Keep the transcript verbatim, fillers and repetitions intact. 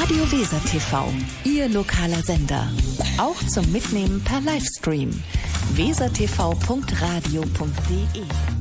Radio Weser T V, Ihr lokaler Sender. Auch zum Mitnehmen per Livestream. wesertv punkt radio punkt de